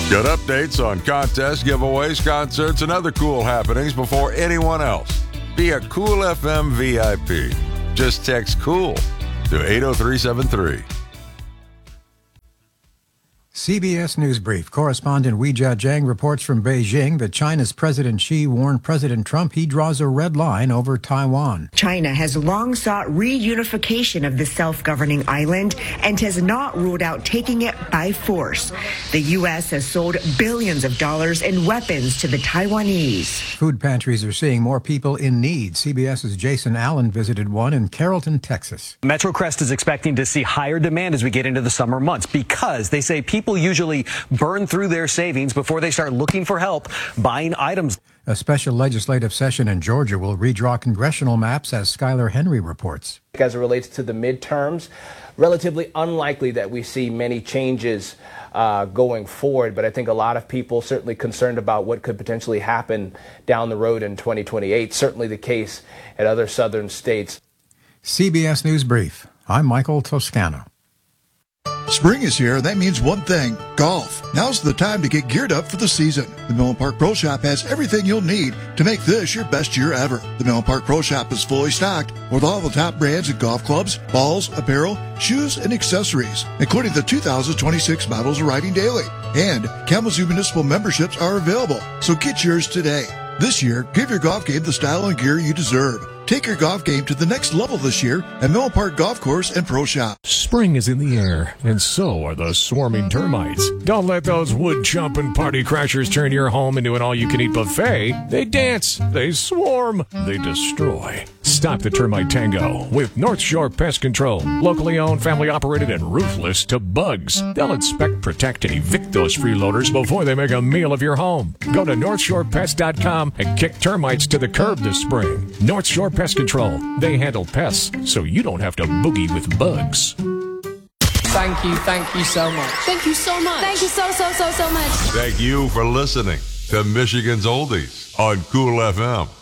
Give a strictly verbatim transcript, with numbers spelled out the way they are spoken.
Get updates on contests, giveaways, concerts, and other cool happenings before anyone else. Be a Cool F M V I P. Just text COOL to eight oh three seven three. C B S News Brief. Correspondent Weijia Jiang reports from Beijing that China's President Xi warned President Trump he draws a red line over Taiwan. China has long sought reunification of the self-governing island and has not ruled out taking it by force. The U S has sold billions of dollars in weapons to the Taiwanese. Food pantries are seeing more people in need. CBS's Jason Allen visited one in Carrollton, Texas. MetroCrest is expecting to see higher demand as we get into the summer months because they say people usually burn through their savings before they start looking for help buying items. A special legislative session in Georgia will redraw congressional maps, as Skylar Henry reports. As it relates to the midterms, relatively unlikely that we see many changes uh, going forward, but I think a lot of people certainly concerned about what could potentially happen down the road in twenty twenty-eight, certainly the case at other southern states. C B S News Brief. I'm Michael Toscano. Spring is here, and that means one thing, golf. Now's the time to get geared up for the season. The Millen Park Pro Shop has everything you'll need to make this your best year ever. The Millen Park Pro Shop is fully stocked with all the top brands of golf clubs, balls, apparel, shoes, and accessories, including the two thousand twenty-six models of Riding Daily. And Kalamazoo Municipal memberships are available, so get yours today. This year, give your golf game the style and gear you deserve. Take your golf game to the next level this year at Millen Park Golf Course and Pro Shop. Spring is in the air, and so are the swarming termites. Don't let those wood-chomping party crashers turn your home into an all-you-can-eat buffet. They dance, they swarm, they destroy. Stop the termite tango with North Shore Pest Control. Locally owned, family-operated, and ruthless to bugs. They'll inspect, protect, and evict those freeloaders before they make a meal of your home. Go to north shore pest dot com and kick termites to the curb this spring. North Shore Pest Control. They handle pests, so you don't have to boogie with bugs. Thank you, thank you so much. Thank you so much. Thank you so, so, so, so much. Thank you for listening to Michigan's Oldies on Cool F M.